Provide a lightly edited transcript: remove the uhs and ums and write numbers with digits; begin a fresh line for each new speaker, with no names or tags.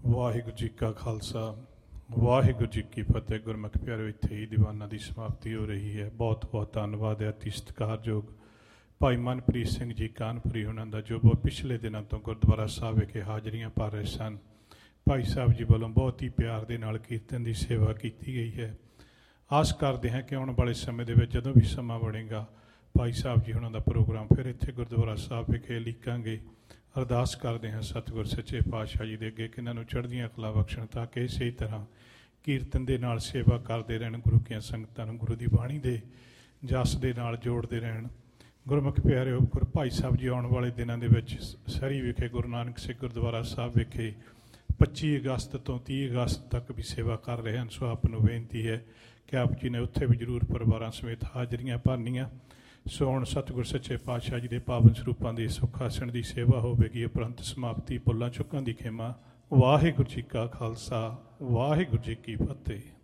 ਵਾਹਿਗੁਰੂ ਜੀ ਕਾ ਖਾਲਸਾ ਵਾਹਿਗੁਰੂ ਜੀ ਕੀ ਫਤਿਹ। ਗੁਰਮੁਖ ਪਿਆਰਿਓ, ਇੱਥੇ ਹੀ ਦੀਵਾਨਾਂ ਦੀ ਸਮਾਪਤੀ ਹੋ ਰਹੀ ਹੈ। ਬਹੁਤ ਬਹੁਤ ਧੰਨਵਾਦ ਹੈ ਅਤੀ ਸਤਿਕਾਰਯੋਗ ਭਾਈ ਮਨਪ੍ਰੀਤ ਸਿੰਘ ਜੀ ਕਾਨਪੁਰੀ ਉਹਨਾਂ ਦਾ, ਜੋ ਪਿਛਲੇ ਦਿਨਾਂ ਤੋਂ ਗੁਰਦੁਆਰਾ ਸਾਹਿਬ ਵਿਖੇ ਹਾਜ਼ਰੀਆਂ ਭਰ ਰਹੇ ਸਨ। ਭਾਈ ਸਾਹਿਬ ਜੀ ਵੱਲੋਂ ਬਹੁਤ ਹੀ ਪਿਆਰ ਦੇ ਨਾਲ ਕੀਰਤਨ ਦੀ ਸੇਵਾ ਕੀਤੀ ਗਈ ਹੈ। ਆਸ ਕਰਦੇ ਹਾਂ ਕਿ ਆਉਣ ਵਾਲੇ ਸਮੇਂ ਦੇ ਵਿੱਚ ਜਦੋਂ ਵੀ ਸਮਾਂ ਬਣੇਗਾ, ਭਾਈ ਸਾਹਿਬ ਜੀ ਉਹਨਾਂ ਦਾ ਪ੍ਰੋਗਰਾਮ ਫਿਰ ਇੱਥੇ ਗੁਰਦੁਆਰਾ ਸਾਹਿਬ ਵਿਖੇ ਲਿਖਾਂਗੇ। ਅਰਦਾਸ ਕਰਦੇ ਹਾਂ ਸਤਿਗੁਰ ਸੱਚੇ ਪਾਤਸ਼ਾਹ ਜੀ ਦੇ ਅੱਗੇ ਕਿ ਇਹਨਾਂ ਨੂੰ ਚੜ੍ਹਦੀਆਂ ਕਲਾ ਬਖਸ਼ਣ, ਤਾਂ ਕਿ ਇਸੇ ਤਰ੍ਹਾਂ ਕੀਰਤਨ ਦੇ ਨਾਲ ਸੇਵਾ ਕਰਦੇ ਰਹਿਣ, ਗੁਰੂ ਕੀਆਂ ਸੰਗਤਾਂ ਨੂੰ ਗੁਰੂ ਦੀ ਬਾਣੀ ਦੇ ਜਸ ਦੇ ਨਾਲ ਜੋੜਦੇ ਰਹਿਣ। ਗੁਰਮੁਖ ਪਿਆਰਿਓ, ਗੁਰੂ ਭਾਈ ਸਾਹਿਬ ਜੀ ਆਉਣ ਵਾਲੇ ਦਿਨਾਂ ਦੇ ਵਿੱਚ ਸਰੀ ਵਿਖੇ ਗੁਰੂ ਨਾਨਕ ਸਿੰਘ ਗੁਰਦੁਆਰਾ ਸਾਹਿਬ ਵਿਖੇ 25 ਅਗਸਤ ਤੋਂ 30 ਅਗਸਤ ਤੱਕ ਵੀ ਸੇਵਾ ਕਰ ਰਹੇ ਹਨ। ਸੋ ਆਪ ਨੂੰ ਬੇਨਤੀ ਹੈ ਕਿ ਆਪ ਜੀ ਨੇ ਉੱਥੇ ਵੀ ਜ਼ਰੂਰ ਪਰਿਵਾਰਾਂ ਸਮੇਤ ਹਾਜ਼ਰੀਆਂ ਭਰਨੀਆਂ। ਸੋ ਹੁਣ ਸਤਿਗੁਰ ਸੱਚੇ ਪਾਤਸ਼ਾਹ ਜੀ ਦੇ ਪਾਵਨ ਸਰੂਪਾਂ ਦੇ ਸੁੱਖ ਆਸਣ ਦੀ ਸੇਵਾ ਹੋਵੇਗੀ, ਉਪਰੰਤ ਸਮਾਪਤੀ ਭੁੱਲਾਂ ਚੁੱਕਾਂ ਦੀ ਖਿਮਾ। ਵਾਹਿਗੁਰੂ ਜੀ ਕਾ ਖਾਲਸਾ ਵਾਹਿਗੁਰੂ ਜੀ ਕੀ ਫਤਿਹ।